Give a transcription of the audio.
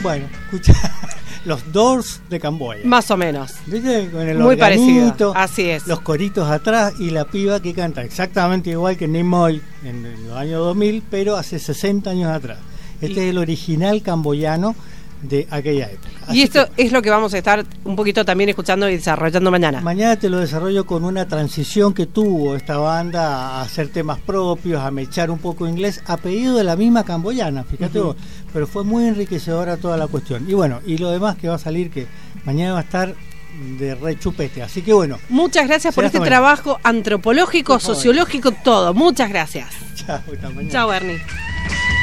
Bueno, escucha, los Doors de Camboya. Más o menos. ¿Viste? Con el Muy organito, parecido, así es. los coritos atrás y la piba que canta exactamente igual que Nimoy en los años 2000, pero hace 60 años atrás. Este es el original camboyano de aquella época. Así y esto es lo que vamos a estar un poquito también escuchando y desarrollando mañana. Mañana te lo desarrollo con una transición que tuvo esta banda a hacer temas propios, a mechar un poco inglés, a pedido de la misma camboyana, fíjate vos, pero fue muy enriquecedora toda la cuestión. Y bueno, y lo demás que va a salir, que mañana va a estar de re chupete, así que bueno. Muchas gracias por este trabajo antropológico, sociológico, todo. Muchas gracias. Chao, hasta mañana. Chao, Ernie.